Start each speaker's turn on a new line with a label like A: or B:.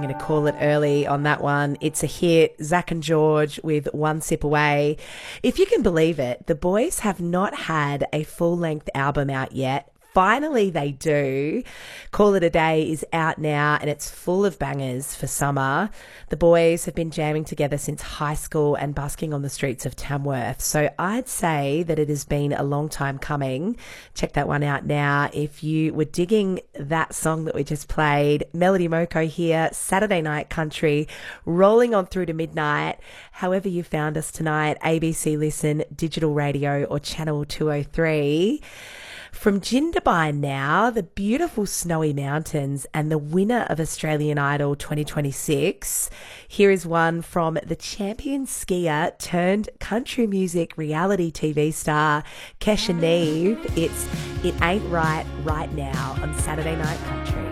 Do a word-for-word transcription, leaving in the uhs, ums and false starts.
A: going to call it early on that one. It's a hit. Zach and George with One Sip Away. If you can believe it, the boys have not had a full-length album out yet. Finally, they do. Call It a Day is out now and it's full of bangers for summer. The boys have been jamming together since high school and busking on the streets of Tamworth. So I'd say that it has been a long time coming. Check that one out now. If you were digging that song that we just played, Melody Moko here, Saturday Night Country, rolling on through to midnight. However you found us tonight, A B C Listen, Digital Radio or Channel two oh three. From Jindabyne now, the beautiful snowy mountains and the winner of Australian Idol twenty twenty-six. Here is one from the champion skier turned country music reality T V star, Kesha Neve. It's It Ain't Right Right Now on Saturday Night Country.